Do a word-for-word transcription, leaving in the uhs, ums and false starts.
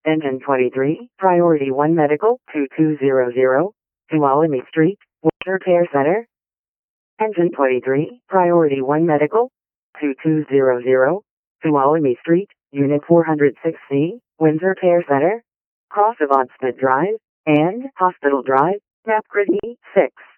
Engine twenty-three, Priority one Medical, two two zero zero, Tuolumne Street, Windsor Care Center. Engine twenty-three, Priority one Medical, two two zero zero, Tuolumne Street, Unit four oh six C, Windsor Care Center. Cross of Odsmith Drive, and Hospital Drive, Napcred E six.